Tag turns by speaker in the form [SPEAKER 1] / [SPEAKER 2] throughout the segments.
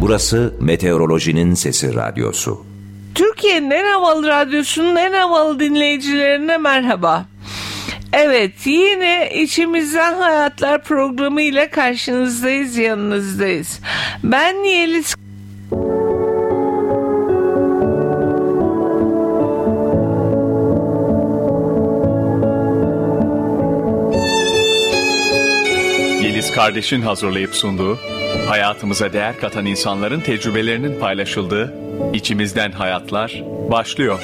[SPEAKER 1] Burası Meteorolojinin Sesi Radyosu.
[SPEAKER 2] Türkiye'nin en havalı radyosunun en havalı dinleyicilerine merhaba. Evet, yine İçimizden Hayatlar programı ile karşınızdayız, yanınızdayız. Ben Yeliz.
[SPEAKER 3] Yeliz kardeşin hazırlayıp sunduğu, hayatımıza değer katan insanların tecrübelerinin paylaşıldığı İçimizden Hayatlar başlıyor.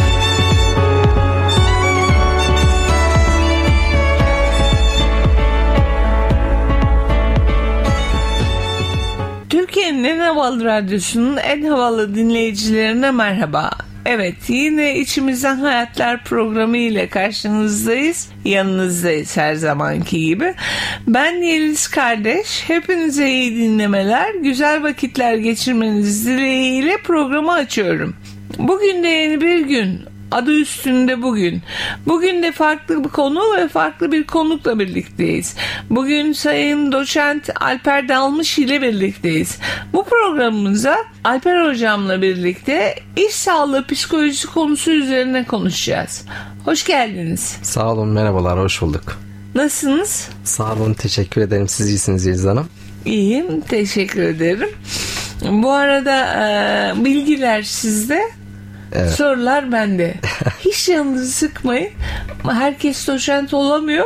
[SPEAKER 2] Türkiye'nin en havalı radyosunun en havalı dinleyicilerine merhaba. Evet, yine İçimizden Hayatlar programı ile karşınızdayız, yanınızdayız her zamanki gibi. Ben Yeliz kardeş, hepinize iyi dinlemeler, güzel vakitler geçirmeniz dileğiyle programı açıyorum. Bugün de yeni bir gün. Adı üstünde bugün. Bugün de farklı bir konu ve farklı bir konukla birlikteyiz. Bugün Sayın Doçent Alper Dalmış ile birlikteyiz. Bu programımıza Alper Hocam'la birlikte iş sağlığı psikolojisi konusu üzerine konuşacağız. Hoş geldiniz.
[SPEAKER 4] Sağ olun, merhabalar, hoş bulduk.
[SPEAKER 2] Nasılsınız?
[SPEAKER 4] Sağ olun, teşekkür ederim. Siz iyisiniz Yeliz Hanım.
[SPEAKER 2] İyiyim, teşekkür ederim. Bu arada bilgiler sizde. Evet. Sorular bende. Hiç canınızı sıkmayın. Herkes doçent olamıyor.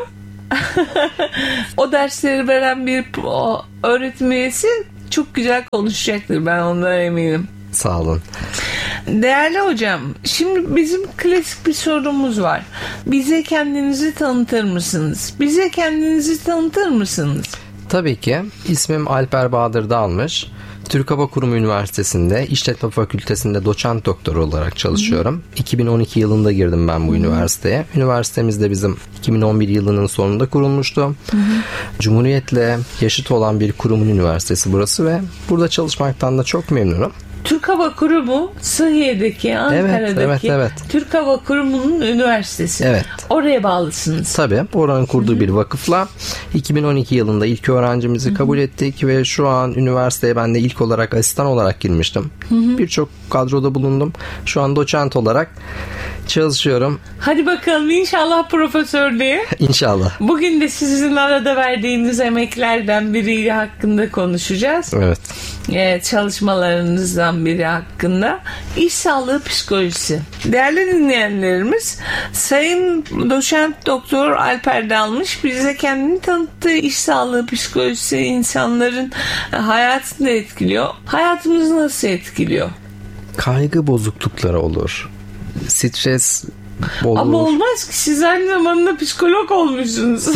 [SPEAKER 2] O dersleri veren bir öğretim üyesi çok güzel konuşacaktır. Ben ondan eminim.
[SPEAKER 4] Sağ olun.
[SPEAKER 2] Değerli hocam, şimdi bizim klasik bir sorumuz var. Bize kendinizi tanıtır mısınız? Bize kendinizi tanıtır mısınız?
[SPEAKER 4] Tabii ki. İsmim Alper Bahadır Dalmış. Türk Hava Kurumu Üniversitesi'nde İşletme Fakültesi'nde doçent doktor olarak çalışıyorum. 2012 yılında girdim ben bu üniversiteye. Üniversitemiz de bizim 2011 yılının sonunda kurulmuştu. Cumhuriyetle yaşıt olan bir kurumun üniversitesi burası ve burada çalışmaktan da çok memnunum.
[SPEAKER 2] Türk Hava Kurumu Sıhhiye'deki, Ankara'daki evet. Türk Hava Kurumu'nun üniversitesi.
[SPEAKER 4] Evet.
[SPEAKER 2] Oraya bağlısınız.
[SPEAKER 4] Tabii. Oranın kurduğu bir vakıfla 2012 yılında ilk öğrencimizi kabul ettik ve şu an üniversiteye ben de ilk olarak asistan olarak girmiştim. Birçok kadroda bulundum. Şu an doçent olarak çalışıyorum.
[SPEAKER 2] Hadi bakalım, inşallah profesör diye.
[SPEAKER 4] İnşallah.
[SPEAKER 2] Bugün de sizin arada verdiğiniz emeklerden biri hakkında konuşacağız.
[SPEAKER 4] Evet.
[SPEAKER 2] Çalışmalarınızdan biri hakkında. İş sağlığı psikolojisi. Değerli dinleyenlerimiz, Sayın Doçent Doktor Alper Dalmış bize kendini tanıttığı iş sağlığı psikolojisi insanların hayatını etkiliyor. Hayatımızı nasıl etkiliyor?
[SPEAKER 4] Kaygı bozuklukları olur. Stres olur.
[SPEAKER 2] Ama olmaz ki, siz aynı zamanda psikolog olmuşsunuz.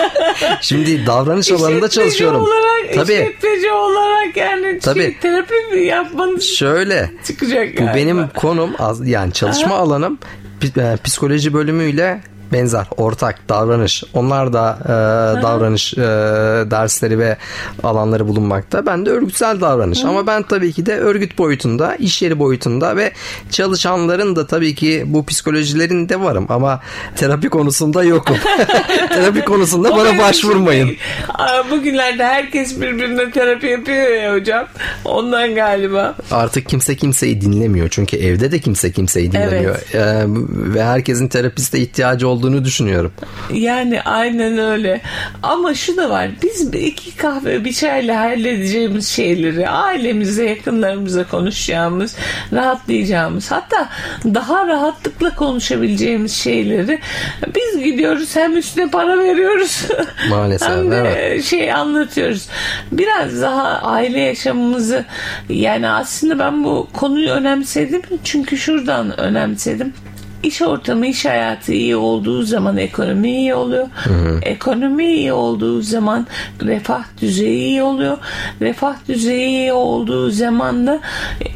[SPEAKER 4] Şimdi davranış alanında çalışıyorum.
[SPEAKER 2] İşletmeci olarak yani terapi mi yapmanız
[SPEAKER 4] şöyle
[SPEAKER 2] çıkacak
[SPEAKER 4] galiba. Bu benim konum, yani çalışma alanım psikoloji bölümüyle benzer, ortak davranış. Onlar da davranış dersleri ve alanları bulunmakta. Ben de örgütsel davranış. Ama ben tabii ki de örgüt boyutunda, iş yeri boyutunda ve çalışanların da tabii ki bu psikolojilerinde varım. Ama terapi konusunda yokum. Terapi konusunda bana başvurmayın.
[SPEAKER 2] Bugünlerde herkes birbirine terapi yapıyor ya hocam. Ondan galiba.
[SPEAKER 4] Artık kimse kimseyi dinlemiyor. Çünkü evde de kimse kimseyi dinlemiyor. Evet. Ve herkesin terapiste ihtiyacı olduğunu düşünüyorum.
[SPEAKER 2] Yani aynen öyle. Ama şu da var. Biz 2 kahve bir çayla halledeceğimiz şeyleri, ailemize, yakınlarımıza konuşacağımız, rahatlayacağımız, hatta daha rahatlıkla konuşabileceğimiz şeyleri biz gidiyoruz, hem üstüne para veriyoruz.
[SPEAKER 4] Maalesef.
[SPEAKER 2] Hem de anlatıyoruz. Biraz daha aile yaşamımızı, yani aslında ben bu konuyu önemsedim. Çünkü şuradan önemsedim. İş ortamı, iş hayatı iyi olduğu zaman ekonomi iyi oluyor. Ekonomi iyi olduğu zaman refah düzeyi iyi oluyor. Refah düzeyi iyi olduğu zaman da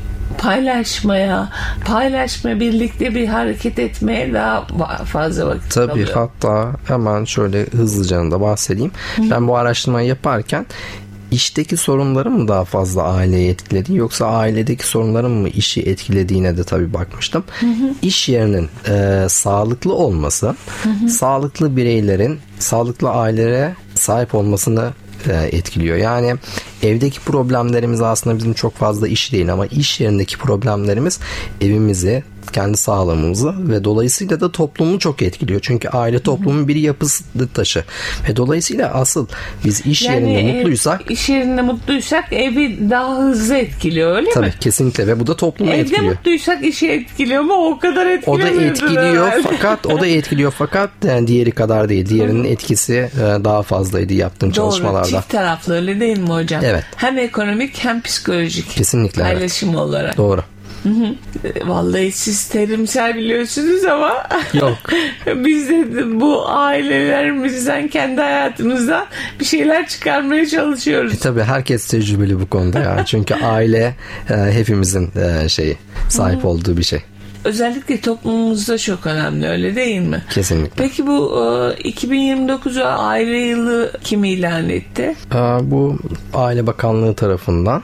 [SPEAKER 2] paylaşma, birlikte bir hareket etmeye daha fazla vakit
[SPEAKER 4] kalıyor.
[SPEAKER 2] Tabii,
[SPEAKER 4] hatta hemen şöyle hızlıca da bahsedeyim. Ben bu araştırmayı yaparken İşteki sorunların mı daha fazla aileyi etkiledi, yoksa ailedeki sorunların mı işi etkilediğine de tabii bakmıştım. İş yerinin sağlıklı olması, sağlıklı bireylerin sağlıklı ailelere sahip olmasını etkiliyor. Yani evdeki problemlerimiz aslında bizim çok fazla iş değil ama iş yerindeki problemlerimiz evimizi, kendi sağlığımızı ve dolayısıyla da toplumu çok etkiliyor. Çünkü aile toplumun bir yapısı taşı. Ve dolayısıyla asıl biz iş yerinde mutluysak,
[SPEAKER 2] iş yerinde mutluysak evi daha hızlı etkiliyor, öyle
[SPEAKER 4] tabii,
[SPEAKER 2] mi?
[SPEAKER 4] Kesinlikle ve bu da toplumu etkiliyor.
[SPEAKER 2] Evde mutluysak işi etkiliyor mu? O kadar etkiliyor.
[SPEAKER 4] O da etkiliyor fakat yani diğeri kadar değil. Diğerinin etkisi daha fazlaydı yaptığım çalışmalarda.
[SPEAKER 2] Doğru. Çift taraflı, öyle değil mi hocam?
[SPEAKER 4] Evet.
[SPEAKER 2] Hem ekonomik hem psikolojik.
[SPEAKER 4] Kesinlikle.
[SPEAKER 2] Paylaşım olarak.
[SPEAKER 4] Doğru.
[SPEAKER 2] Vallahi siz terimsel biliyorsunuz ama
[SPEAKER 4] yok.
[SPEAKER 2] Biz de bu ailelerimizden, kendi hayatımızdan bir şeyler çıkarmaya çalışıyoruz.
[SPEAKER 4] Tabii herkes tecrübeli bu konuda yani. Çünkü aile hepimizin sahip olduğu bir şey.
[SPEAKER 2] Özellikle toplumumuzda çok önemli, öyle değil mi?
[SPEAKER 4] Kesinlikle.
[SPEAKER 2] Peki bu 2029'u aile yılı kim ilan etti?
[SPEAKER 4] Bu Aile Bakanlığı tarafından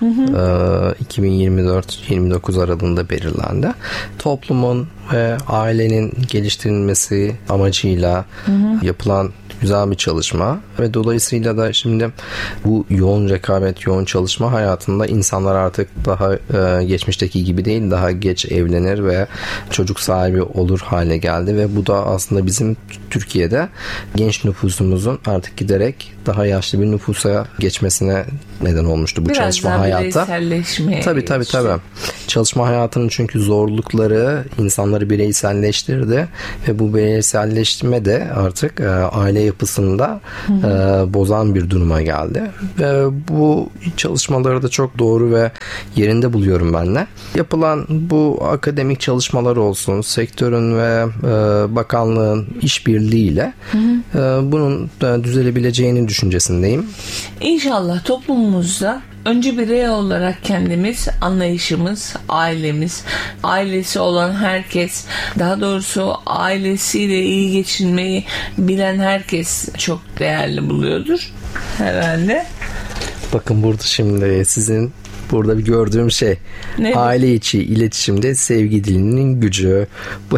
[SPEAKER 4] 2024-29 aralığında belirlendi. Toplumun ve ailenin geliştirilmesi amacıyla yapılan güzel bir çalışma ve dolayısıyla da şimdi bu yoğun rekabet, yoğun çalışma hayatında insanlar artık daha geçmişteki gibi değil, daha geç evlenir ve çocuk sahibi olur hale geldi ve bu da aslında bizim Türkiye'de genç nüfusumuzun artık giderek daha yaşlı bir nüfusa geçmesine neden olmuştu bu çalışma hayatı. Tabii. Çalışma hayatının çünkü zorlukları insanları bireyselleştirdi ve bu bireyselleştirme de artık aile yapısında bozan bir duruma geldi. Ve bu çalışmaları da çok doğru ve yerinde buluyorum ben de. Yapılan bu akademik çalışmalar olsun, sektörün ve bakanlığın işbirliğiyle bunun düzelebileceğini düşüncesindeyim.
[SPEAKER 2] İnşallah toplumumuzda önce birey olarak kendimiz, anlayışımız, ailemiz, ailesi olan herkes, daha doğrusu ailesiyle iyi geçinmeyi bilen herkes çok değerli buluyordur herhalde.
[SPEAKER 4] Bakın burada şimdi sizin burada bir gördüğüm şey. Ne? Aile içi iletişimde sevgi dilinin gücü.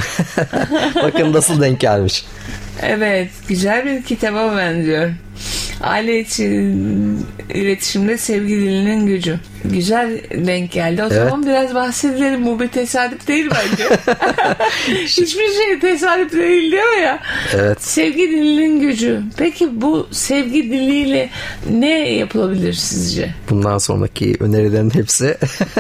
[SPEAKER 4] Bakın nasıl denk gelmiş.
[SPEAKER 2] Evet, güzel bir kitaba benziyor. Aile içi iletişimde sevgi dilinin gücü. Güzel denk geldi. O zaman biraz bahsedelim. Bu bir tesadüf değil bence. Hiçbir şey tesadüf değil diyor ya.
[SPEAKER 4] Evet.
[SPEAKER 2] Sevgi dilinin gücü. Peki bu sevgi diliyle ne yapılabilir sizce?
[SPEAKER 4] Bundan sonraki önerilerin hepsi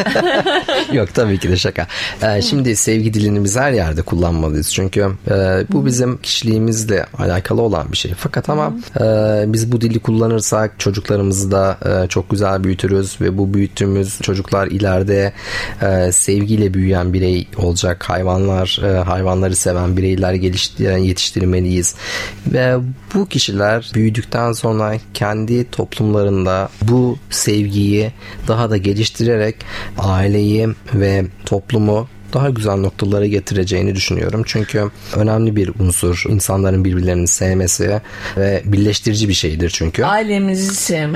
[SPEAKER 4] yok, tabii ki de şaka. Şimdi sevgi dilini biz her yerde kullanmalıyız. Çünkü bu bizim kişiliğimizle alakalı olan bir şey. Fakat ama biz bu dili kullanırsak çocuklarımızı da çok güzel büyütürüz ve bu büyüttüğümüz çocuklar ileride sevgiyle büyüyen birey olacak. Hayvanları seven bireyler yetiştirmeliyiz. Ve bu kişiler büyüdükten sonra kendi toplumlarında bu sevgiyi daha da geliştirerek aileyi ve toplumu daha güzel noktalara getireceğini düşünüyorum. Çünkü önemli bir unsur insanların birbirlerini sevmesi ve birleştirici bir şeydir çünkü.
[SPEAKER 2] Ailemizi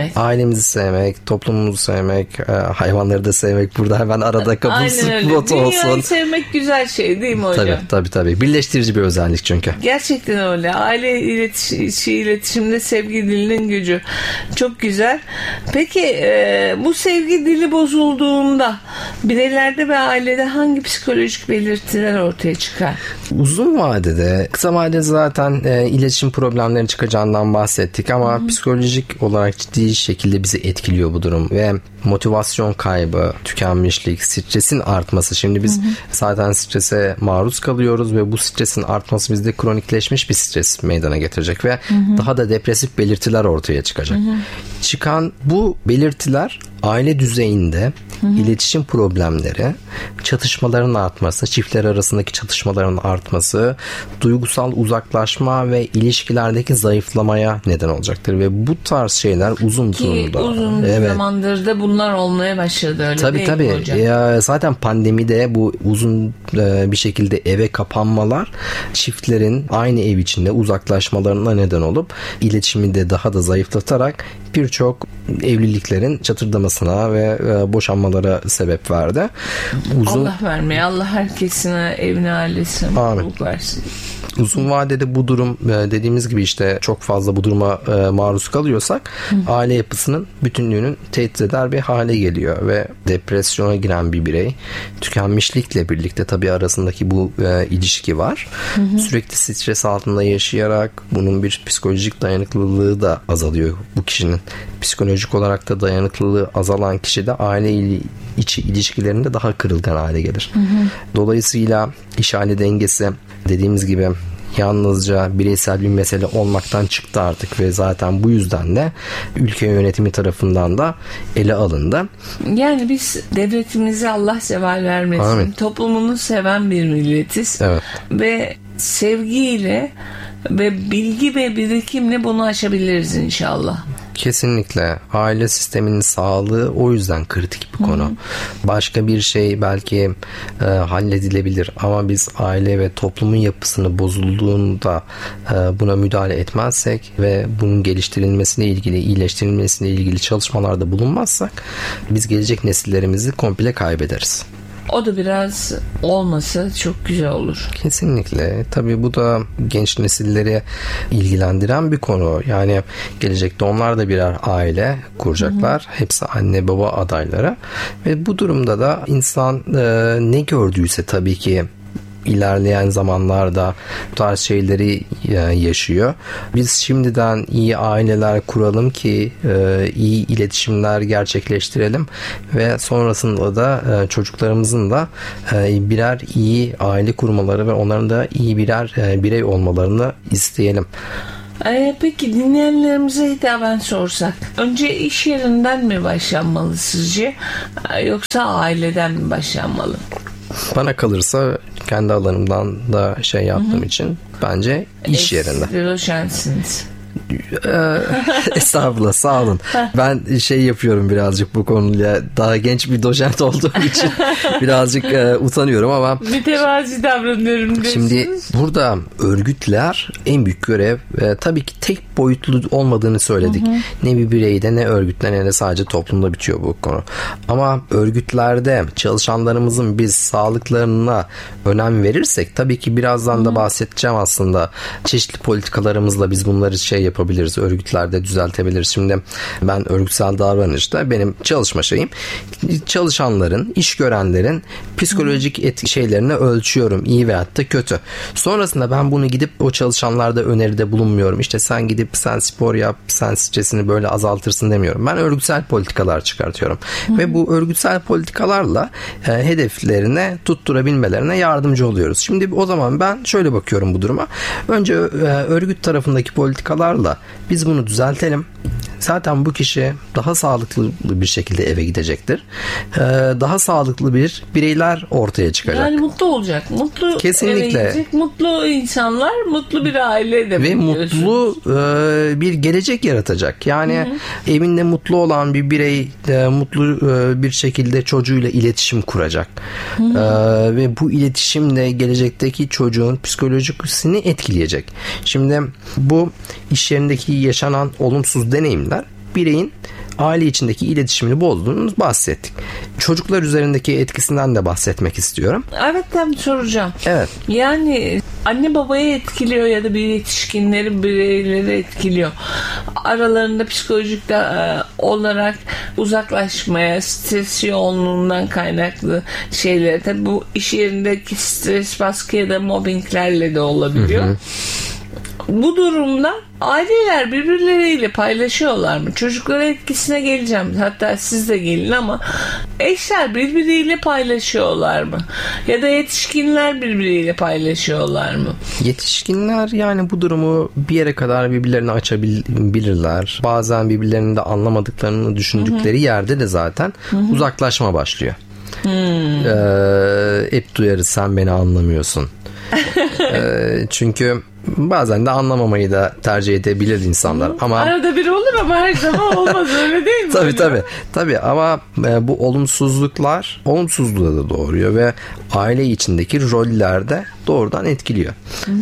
[SPEAKER 2] sevmek,
[SPEAKER 4] toplumumuzu sevmek, hayvanları da sevmek. Burada hemen arada kapı spot olsun.
[SPEAKER 2] Dünyayı sevmek güzel şey değil mi hocam?
[SPEAKER 4] Tabii. Birleştirici bir özellik çünkü.
[SPEAKER 2] Gerçekten öyle. Aile iletişimde sevgi dilinin gücü. Çok güzel. Peki bu sevgi dili bozulduğunda bireylerde ve ailede hangi psikolojik belirtiler ortaya çıkar?
[SPEAKER 4] Uzun vadede, kısa vadede zaten iletişim problemleri çıkacağından bahsettik ama psikolojik olarak ciddi şekilde bizi etkiliyor bu durum ve motivasyon kaybı, tükenmişlik, stresin artması. Şimdi biz zaten strese maruz kalıyoruz ve bu stresin artması bizde kronikleşmiş bir stres meydana getirecek ve daha da depresif belirtiler ortaya çıkacak. Çıkan bu belirtiler aile düzeyinde iletişim problemleri, çatışmaların artması, çiftler arasındaki çatışmaların artması, duygusal uzaklaşma ve ilişkilerdeki zayıflamaya neden olacaktır ve bu tarz şeyler uzun
[SPEAKER 2] zamandır da bunlar olmaya başladı, öyle
[SPEAKER 4] tabii,
[SPEAKER 2] değil mi hocam?
[SPEAKER 4] Ya, zaten pandemide bu uzun bir şekilde eve kapanmalar çiftlerin aynı ev içinde uzaklaşmalarına neden olup iletişimi de daha da zayıflatarak birçok evliliklerin çatırdamasına ve boşanmalara tartışmalara sebep verdi.
[SPEAKER 2] Allah vermeye, Allah herkesine, evine, ailesine mutluluk versin.
[SPEAKER 4] Uzun vadede bu durum, dediğimiz gibi işte çok fazla bu duruma maruz kalıyorsak aile yapısının bütünlüğünün tehdit eder bir hale geliyor ve depresyona giren bir birey, tükenmişlikle birlikte tabii arasındaki bu ilişki var. Sürekli stres altında yaşayarak bunun bir psikolojik dayanıklılığı da azalıyor bu kişinin. Psikolojik olarak da dayanıklılığı azalan kişi de aile içi ilişkilerinde daha kırılgan hale gelir. Dolayısıyla iş aile dengesi dediğimiz gibi yalnızca bireysel bir mesele olmaktan çıktı artık ve zaten bu yüzden de ülke yönetimi tarafından da ele alındı.
[SPEAKER 2] Yani biz devletimize Allah zeval vermesin. Amin. Toplumunu seven bir milletiz.
[SPEAKER 4] Evet.
[SPEAKER 2] Ve sevgiyle ve bilgi ve birikimle bunu aşabiliriz inşallah.
[SPEAKER 4] Kesinlikle. Aile sisteminin sağlığı o yüzden kritik bir konu. Başka bir şey belki halledilebilir ama biz aile ve toplumun yapısını bozulduğunda buna müdahale etmezsek ve bunun geliştirilmesine ilgili, iyileştirilmesine ilgili çalışmalarda bulunmazsak biz gelecek nesillerimizi komple kaybederiz.
[SPEAKER 2] O da biraz olmasa çok güzel olur.
[SPEAKER 4] Kesinlikle. Tabii bu da genç nesilleri ilgilendiren bir konu. Yani gelecekte onlar da birer aile kuracaklar. Hepsi anne baba adayları. Ve bu durumda da insan ne gördüyse tabii ki ilerleyen zamanlarda bu tarz şeyleri yaşıyor. Biz şimdiden iyi aileler kuralım ki iyi iletişimler gerçekleştirelim ve sonrasında da çocuklarımızın da birer iyi aile kurmaları ve onların da iyi birer birey olmalarını isteyelim.
[SPEAKER 2] Peki dinleyenlerimize hitaben sorsak, önce iş yerinden mi başlanmalı sizce, yoksa aileden mi başlanmalı?
[SPEAKER 4] Bana kalırsa kendi alanımdan da yaptığım için bence iş yerinde.
[SPEAKER 2] Doçentsiniz.
[SPEAKER 4] Estağfurullah, sağ olun. Ben yapıyorum birazcık bu konuyla, daha genç bir doçent olduğum için birazcık utanıyorum ama
[SPEAKER 2] mütevazi davranıyorum diyorsunuz.
[SPEAKER 4] Şimdi burada örgütler en büyük görev tabii ki tek boyutlu olmadığını söyledik. Ne bir bireyde ne örgütle ne de sadece toplumda bitiyor bu konu. Ama örgütlerde çalışanlarımızın biz sağlıklarına önem verirsek tabii ki birazdan da bahsedeceğim aslında. Çeşitli politikalarımızla biz bunları yapabiliriz. Örgütlerde düzeltebiliriz. Şimdi ben örgütsel davranışta benim çalışma şeyim çalışanların, iş görenlerin psikolojik şeylerini ölçüyorum. İyi veyahut da kötü. Sonrasında ben bunu gidip o çalışanlarda öneride bulunmuyorum. İşte sen gidip sen spor yap, sen stresini böyle azaltırsın demiyorum. Ben örgütsel politikalar çıkartıyorum. Ve bu örgütsel politikalarla hedeflerine tutturabilmelerine yardımcı oluyoruz. Şimdi o zaman ben şöyle bakıyorum bu duruma. Önce örgüt tarafındaki politikalarla biz bunu düzeltelim. Zaten bu kişi daha sağlıklı bir şekilde eve gidecektir. Daha sağlıklı bireyler ortaya çıkacak.
[SPEAKER 2] Yani mutlu olacak. Mutlu
[SPEAKER 4] kesinlikle.
[SPEAKER 2] Eve gidecek. Mutlu insanlar, mutlu bir aile de.
[SPEAKER 4] Ve mutlu bir gelecek yaratacak. Yani evinde mutlu olan bir birey mutlu bir şekilde çocuğuyla iletişim kuracak. Ve bu iletişim de gelecekteki çocuğun psikolojisini etkileyecek. Şimdi bu iş yerindeki yaşanan olumsuz deneyimler bireyin aile içindeki iletişimini bozduğunu bahsettik. Çocuklar üzerindeki etkisinden de bahsetmek istiyorum.
[SPEAKER 2] Evet, tam soracağım.
[SPEAKER 4] Evet.
[SPEAKER 2] Yani anne babaya etkiliyor ya da bir yetişkinleri, bireyleri etkiliyor. Aralarında psikolojik olarak uzaklaşmaya, stres yoğunluğundan kaynaklı şeyler. Tabii bu iş yerindeki stres, baskı ya da mobbinglerle de olabiliyor. Bu durumda aileler birbirleriyle paylaşıyorlar mı? Çocuklara etkisine geleceğim. Hatta siz de gelin ama eşler birbiriyle paylaşıyorlar mı? Ya da yetişkinler birbiriyle paylaşıyorlar mı?
[SPEAKER 4] Yetişkinler yani bu durumu bir yere kadar birbirlerini açabilirler. Bazen birbirlerini de anlamadıklarını düşündükleri yerde de zaten uzaklaşma başlıyor. Hep duyarız, sen beni anlamıyorsun. Çünkü bazen de anlamamayı da tercih edebilir insanlar. Ama
[SPEAKER 2] arada bir olur ama her zaman olmaz, öyle değil mi?
[SPEAKER 4] Tabii ama bu olumsuzluklar olumsuzluğa da doğuruyor ve aile içindeki rollerde doğrudan etkiliyor.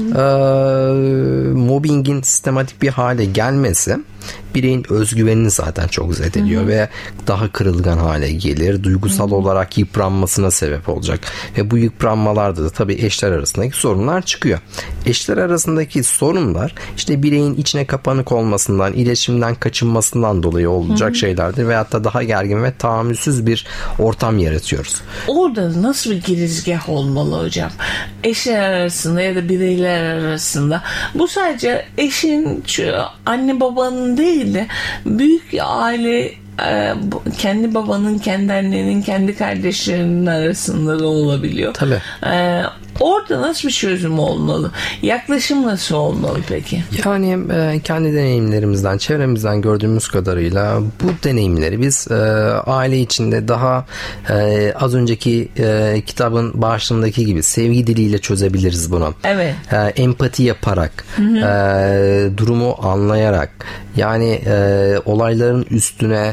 [SPEAKER 4] Mobbingin sistematik bir hale gelmesi bireyin özgüvenini zaten çok zedeliyor ve daha kırılgan hale gelir. Duygusal olarak yıpranmasına sebep olacak. Ve bu yıpranmalarda da tabii eşler arasındaki sorunlar çıkıyor. Eşler arasındaki sorunlar işte bireyin içine kapanık olmasından, iletişimden kaçınmasından dolayı olacak şeylerdir. Veyahut da daha gergin ve tahammülsüz bir ortam yaratıyoruz.
[SPEAKER 2] Orada nasıl bir girizgah olmalı hocam? Eşler arasında ya da bireyler arasında. Bu sadece eşin, anne babanın değil de büyük aile, kendi babanın, kendi annenin, kendi kardeşlerinin arasında da olabiliyor.
[SPEAKER 4] Tabii.
[SPEAKER 2] Orada nasıl bir çözüm olmalı? Yaklaşım nasıl olmalı peki?
[SPEAKER 4] Yani kendi deneyimlerimizden, çevremizden gördüğümüz kadarıyla bu deneyimleri biz aile içinde daha az önceki kitabın başlığındaki gibi sevgi diliyle çözebiliriz bunu.
[SPEAKER 2] Evet.
[SPEAKER 4] Empati yaparak, durumu anlayarak, yani olayların üstüne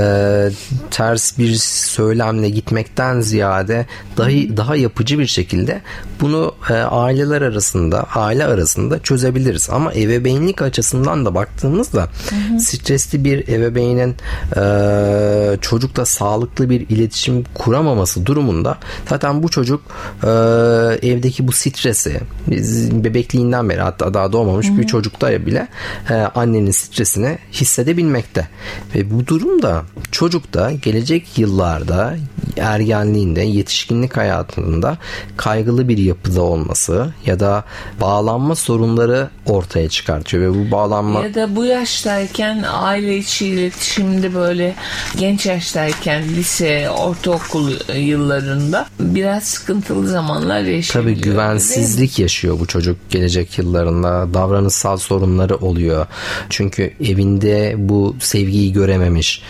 [SPEAKER 4] ters bir söylemle gitmekten ziyade daha yapıcı bir şekilde bunu aile arasında çözebiliriz. Ama ebeveynlik açısından da baktığımızda stresli bir ebeveynin çocukla sağlıklı bir iletişim kuramaması durumunda zaten bu çocuk evdeki bu stresi bebekliğinden beri, hatta daha doğmamış bir çocukta bile annenin stresini hissedebilmekte. Ve bu durumda çocukta gelecek yıllarda ergenliğinde, yetişkinlik hayatında kaygılı bir yapıda olması ya da bağlanma sorunları ortaya çıkartıyor ve bu bağlanma
[SPEAKER 2] ya da bu yaştayken aile içi iletişimde böyle genç yaştayken lise, ortaokul yıllarında biraz sıkıntılı zamanlar yaşıyor.
[SPEAKER 4] Tabii güvensizlik yaşıyor bu çocuk gelecek yıllarında. Davranışsal sorunları oluyor. Çünkü evinde bu sevgiyi görememiş.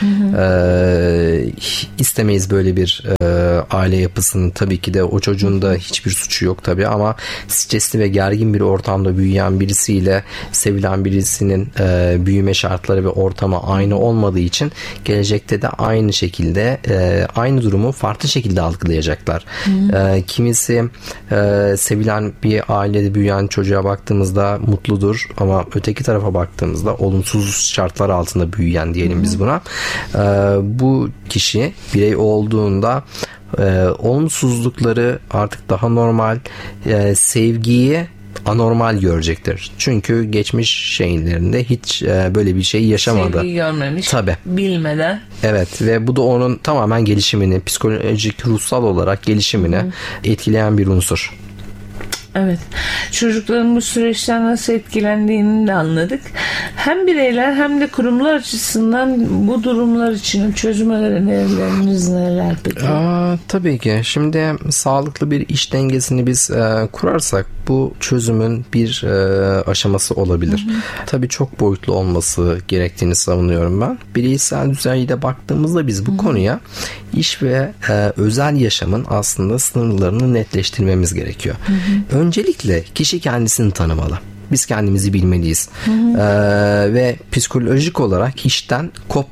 [SPEAKER 4] İstemeyiz böyle bir aile yapısının, tabii ki de o çocuğun da hiçbir suçu yok tabii, ama stresli ve gergin bir ortamda büyüyen birisiyle sevilen birisinin büyüme şartları ve ortamı aynı olmadığı için gelecekte de aynı şekilde aynı durumu farklı şekilde algılayacaklar. Kimisi sevilen bir ailede büyüyen çocuğa baktığımızda mutludur ama öteki tarafa baktığımızda olumsuz şartlar altında büyüyen diyelim biz buna. Bu kişi birey olduğunda olumsuzlukları artık daha normal, sevgiyi anormal görecektir. Çünkü geçmiş şeylerinde hiç böyle bir şey yaşamadı.
[SPEAKER 2] Sevgi görmemiş.
[SPEAKER 4] Tabii.
[SPEAKER 2] Bilmeden.
[SPEAKER 4] Evet, ve bu da onun tamamen gelişimini, psikolojik, ruhsal olarak gelişimini etkileyen bir unsur.
[SPEAKER 2] Evet. Çocukların bu süreçten nasıl etkilendiğini de anladık. Hem bireyler hem de kurumlar açısından bu durumlar için çözüm önerileriniz neler peki?
[SPEAKER 4] Tabii ki. Şimdi sağlıklı bir iş dengesini biz kurarsak bu çözümün bir aşaması olabilir. Tabii çok boyutlu olması gerektiğini savunuyorum ben. Bireysel düzeyde baktığımızda biz bu konuya iş ve özel yaşamın aslında sınırlarını netleştirmemiz gerekiyor. Öncelikle kişi kendisini tanımalı. Biz kendimizi bilmeliyiz. Ve psikolojik olarak işten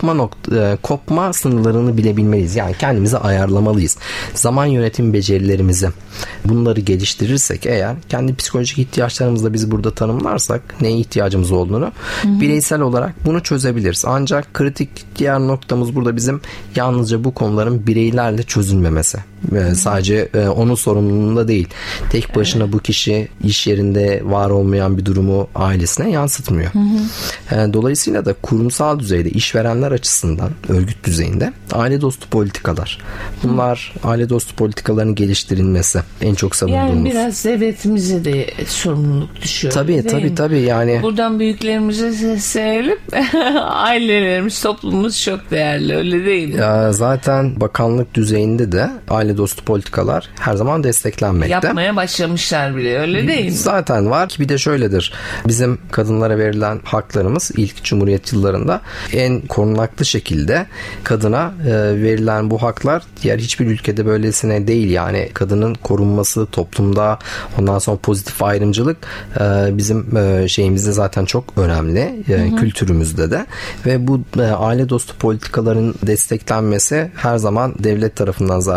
[SPEAKER 4] kopma sınırlarını bilebilmeliyiz. Yani kendimizi ayarlamalıyız. Zaman yönetim becerilerimizi, bunları geliştirirsek eğer, kendi psikolojik ihtiyaçlarımızı da biz burada tanımlarsak neye ihtiyacımız olduğunu bireysel olarak bunu çözebiliriz. Ancak kritik diğer noktamız burada bizim yalnızca bu konuların bireylerle çözülmemesi. Sadece onun sorumluluğunda değil. Tek başına bu kişi iş yerinde var olmayan bir durumu ailesine yansıtmıyor. Dolayısıyla da kurumsal düzeyde işverenler açısından örgüt düzeyinde aile dostu politikalar. Bunlar aile dostu politikaların geliştirilmesi en çok savunduğumuz.
[SPEAKER 2] Yani biraz devletimize de sorumluluk düşüyor.
[SPEAKER 4] Tabii yani.
[SPEAKER 2] Buradan büyüklerimize seslenelim. Ailelerimiz, toplumumuz çok değerli, öyle değil mi?
[SPEAKER 4] Ya zaten bakanlık düzeyinde de aile dostu politikalar her zaman desteklenmekte.
[SPEAKER 2] Yapmaya başlamışlar bile, öyle değil mi?
[SPEAKER 4] Zaten var ki bir de şöyledir. Bizim kadınlara verilen haklarımız ilk Cumhuriyet yıllarında en korunaklı şekilde kadına verilen bu haklar diğer hiçbir ülkede böylesine değil. Yani kadının korunması toplumda, ondan sonra pozitif ayrımcılık bizim şeyimizde zaten çok önemli. Kültürümüzde de. Ve bu aile dostu politikaların desteklenmesi her zaman devlet tarafından zaten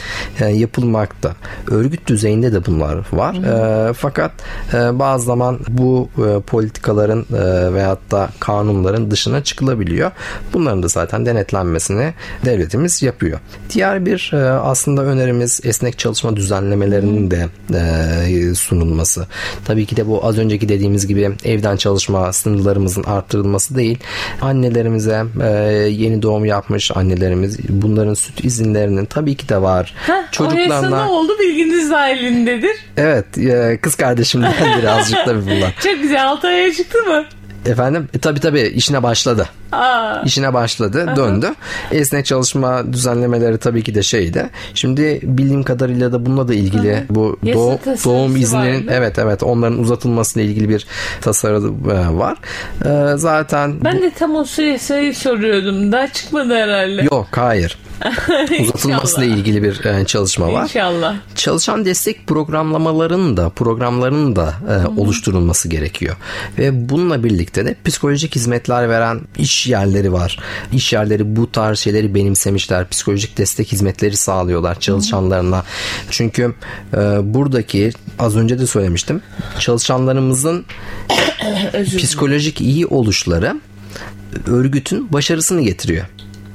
[SPEAKER 4] yapılmakta. Örgüt düzeyinde de bunlar var. Fakat bazı zaman bu politikaların veyahut da kanunların dışına çıkılabiliyor. Bunların da zaten denetlenmesini devletimiz yapıyor. Diğer bir aslında önerimiz esnek çalışma düzenlemelerinin de sunulması. Tabii ki de bu az önceki dediğimiz gibi evden çalışma sınırlarımızın arttırılması değil. Annelerimize yeni doğum yapmış annelerimiz bunların süt izinlerinin tabii ki de var.
[SPEAKER 2] Çocuklarla ne oldu bilginiz dahilindedir.
[SPEAKER 4] Evet, kız kardeşimden birazcık tabii bunlar.
[SPEAKER 2] Çok güzel, 6 aya çıktı mı?
[SPEAKER 4] Efendim? Tabii işine başladı. İşine başladı, döndü. Esnek çalışma düzenlemeleri tabii ki de şeydi. Şimdi bildiğim kadarıyla da bununla da ilgili bu doğum izninin evet onların uzatılmasıyla ilgili bir tasarı var. Zaten
[SPEAKER 2] ben de tam o sayıyı soruyordum. Daha çıkmadı herhalde.
[SPEAKER 4] Yok, hayır. Uzatılmasıyla ilgili bir çalışma var.
[SPEAKER 2] İnşallah.
[SPEAKER 4] Çalışan destek programlarının da oluşturulması gerekiyor. Ve bununla birlikte de psikolojik hizmetler veren iş yerleri var. İş yerleri bu tarz şeyleri benimsemişler. Psikolojik destek hizmetleri sağlıyorlar çalışanlarına. Çünkü buradaki az önce de söylemiştim. Çalışanlarımızın psikolojik iyi oluşları örgütün başarısını getiriyor.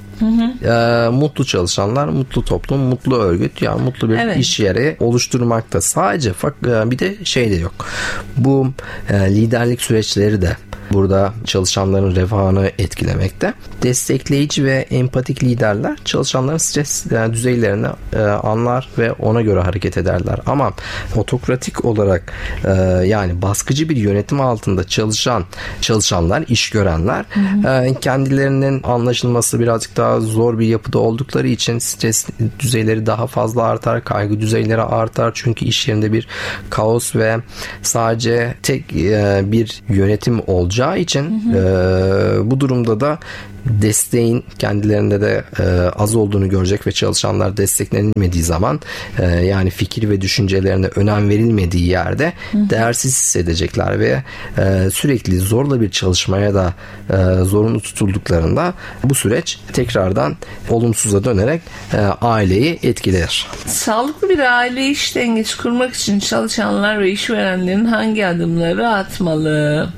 [SPEAKER 4] Mutlu çalışanlar, mutlu toplum, mutlu örgüt, yani mutlu bir iş yeri oluşturmakta. Sadece bir de şey de yok. Bu liderlik süreçleri de burada çalışanların refahını etkilemekte. Destekleyici ve empatik liderler çalışanların stres düzeylerini anlar ve ona göre hareket ederler. Ama otokratik olarak yani baskıcı bir yönetim altında çalışanlar, iş görenler kendilerinin anlaşılması birazcık daha zor bir yapıda oldukları için stres düzeyleri daha fazla artar, kaygı düzeyleri artar. Çünkü iş yerinde bir kaos ve sadece tek bir yönetim olacağı için bu durumda da desteğin kendilerinde de az olduğunu görecek ve çalışanlar desteklenilmediği zaman yani fikir ve düşüncelerine önem verilmediği yerde değersiz hissedecekler ve sürekli zorla bir çalışmaya da zorunlu tutulduklarında bu süreç tekrardan olumsuza dönerek aileyi etkiler.
[SPEAKER 2] Sağlıklı bir aile iş dengesi kurmak için çalışanlar ve işverenlerin hangi adımları atmalı?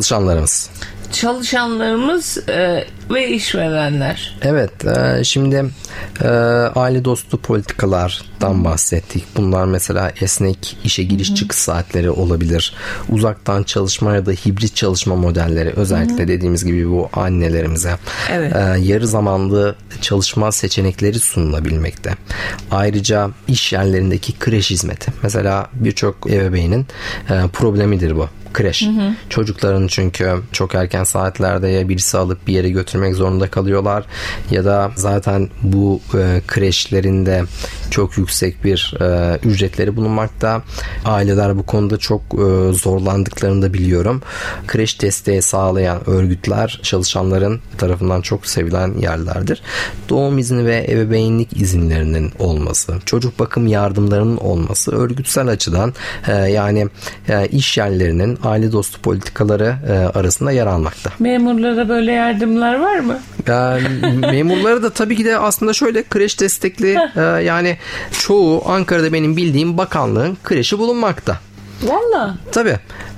[SPEAKER 2] Çalışanlarımız ve işverenler.
[SPEAKER 4] Evet, şimdi aile dostu politikalardan bahsettik. Bunlar mesela esnek işe giriş çıkış saatleri olabilir. Uzaktan çalışma ya da hibrit çalışma modelleri, özellikle dediğimiz gibi bu annelerimize yarı zamanlı çalışma seçenekleri sunulabilmekte. Ayrıca iş yerlerindeki kreş hizmeti. Mesela birçok ebeveynin problemidir bu. Kreş. Çocukların çünkü çok erken saatlerde ya birisi alıp bir yere götürmek zorunda kalıyorlar ya da zaten bu kreşlerinde çok yüksek bir ücretleri bulunmakta. Aileler bu konuda çok zorlandıklarını da biliyorum. Kreş desteği sağlayan örgütler çalışanların tarafından çok sevilen yerlerdir. Doğum izni ve ebeveynlik izinlerinin olması, çocuk bakım yardımlarının olması örgütsel açıdan yani iş yerlerinin aile dostu politikaları arasında yer almakta.
[SPEAKER 2] Memurlara böyle yardımlar var mı?
[SPEAKER 4] Memurlara da tabii ki de aslında şöyle kreş destekli yani çoğu Ankara'da benim bildiğim bakanlığın kreşi bulunmakta.
[SPEAKER 2] Valla.
[SPEAKER 4] Tabii.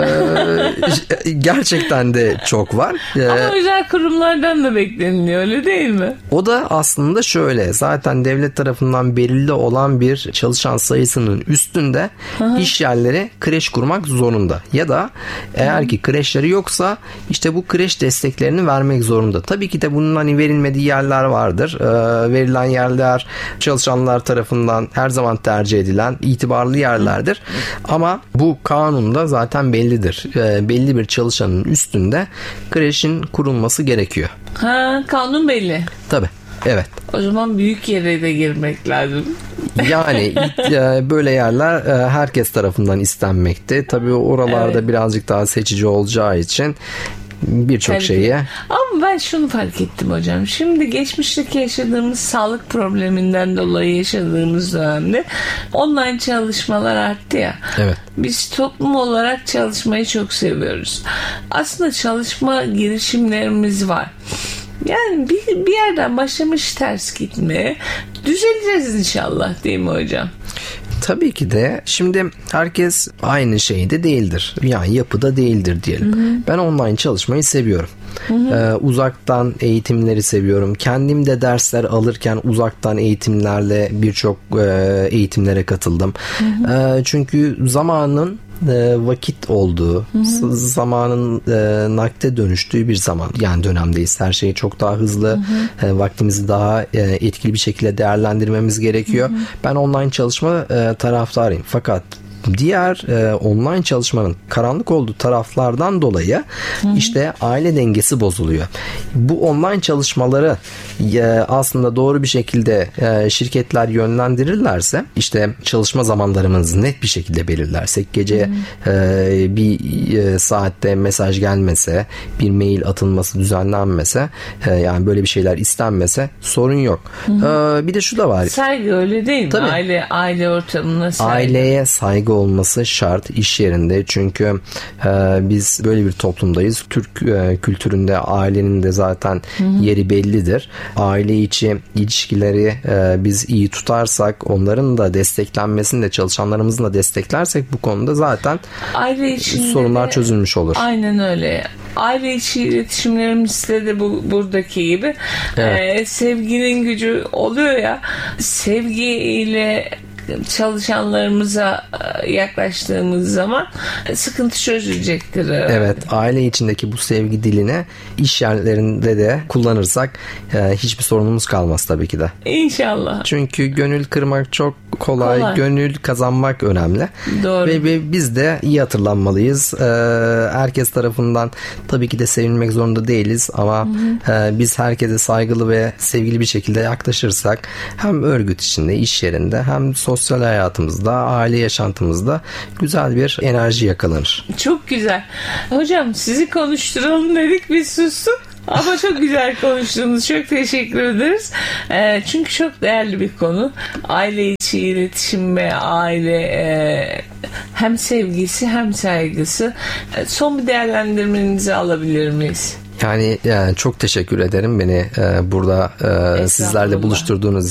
[SPEAKER 4] Gerçekten de çok var.
[SPEAKER 2] Ama özel kurumlardan da bekleniliyor, öyle değil mi?
[SPEAKER 4] O da aslında şöyle. Zaten devlet tarafından belirli olan bir çalışan sayısının üstünde iş yerleri kreş kurmak zorunda. Ya da eğer ki kreşleri yoksa işte bu kreş desteklerini vermek zorunda. Tabii ki de bunun hani verilmediği yerler vardır. Verilen yerler çalışanlar tarafından her zaman tercih edilen itibarlı yerlerdir. Ama bu kanunda zaten bellidir. Belli bir çalışanın üstünde kreşin kurulması gerekiyor.
[SPEAKER 2] Kanun belli.
[SPEAKER 4] Tabii. Evet.
[SPEAKER 2] O zaman büyük yere de girmek lazım.
[SPEAKER 4] Yani böyle yerler herkes tarafından istenmekte. Tabii oralarda birazcık daha seçici olacağı için birçok şeyi.
[SPEAKER 2] Ama ben şunu fark ettim hocam. Şimdi geçmişteki yaşadığımız sağlık probleminden dolayı yaşadığımız dönemde online çalışmalar arttı ya.
[SPEAKER 4] Evet.
[SPEAKER 2] Biz toplum olarak çalışmayı çok seviyoruz. Aslında çalışma girişimlerimiz var. Yani bir yerden başlamış ters gitmeye. Düzeleceğiz inşallah, değil mi hocam?
[SPEAKER 4] Tabii ki de. Şimdi herkes aynı şeyde değildir. Yani yapıda değildir diyelim. Hı-hı. Ben online çalışmayı seviyorum. Uzaktan eğitimleri seviyorum. Kendim de dersler alırken uzaktan eğitimlerle birçok eğitimlere katıldım. Çünkü zamanın vakit olduğu, zamanın nakde dönüştüğü bir zaman, yani dönemdeyiz. Her şey çok daha hızlı, vaktimizi daha etkili bir şekilde değerlendirmemiz gerekiyor. Ben online çalışma taraftarıyım. Fakat diğer online çalışmanın karanlık olduğu taraflardan dolayı işte aile dengesi bozuluyor. Bu online çalışmaları aslında doğru bir şekilde şirketler yönlendirirlerse, işte çalışma zamanlarımızı net bir şekilde belirlersek, gece bir saatte mesaj gelmese, bir mail atılması düzenlenmese, yani böyle bir şeyler istenmese sorun yok. Bir de şu da var.
[SPEAKER 2] Saygı, öyle değil mi?
[SPEAKER 4] Tabii.
[SPEAKER 2] Aile ortamına saygı.
[SPEAKER 4] Aileye saygı olması şart iş yerinde. Çünkü biz böyle bir toplumdayız. Türk kültüründe ailenin de zaten yeri bellidir. Aile içi ilişkileri biz iyi tutarsak, onların da desteklenmesini de, çalışanlarımızın da desteklersek bu konuda zaten
[SPEAKER 2] aile
[SPEAKER 4] sorunlar çözülmüş olur.
[SPEAKER 2] Aynen öyle. Aile içi iletişimlerimizde de buradaki gibi sevginin gücü oluyor ya. Sevgiyle çalışanlarımıza yaklaştığımız zaman sıkıntı çözülecektir.
[SPEAKER 4] Evet, aile içindeki bu sevgi dilini iş yerlerinde de kullanırsak hiçbir sorunumuz kalmaz tabii ki de.
[SPEAKER 2] İnşallah.
[SPEAKER 4] Çünkü gönül kırmak çok kolay. Gönül kazanmak önemli.
[SPEAKER 2] Doğru.
[SPEAKER 4] Ve biz de iyi hatırlanmalıyız. Herkes tarafından tabii ki de sevilmek zorunda değiliz ama biz herkese saygılı ve sevgili bir şekilde yaklaşırsak, hem örgüt içinde, iş yerinde, hem sosyal hayatımızda, aile yaşantımızda güzel bir enerji yakalanır.
[SPEAKER 2] Çok güzel. Hocam, sizi konuşturalım dedik, biz sustuk. Ama çok güzel konuştunuz. Çok teşekkür ederiz. Çünkü çok değerli bir konu. Aile içi iletişim ve aile hem sevgisi hem saygısı. Son bir değerlendirmenizi alabilir miyiz?
[SPEAKER 4] Yani çok teşekkür ederim beni burada sizlerle buluşturduğunuz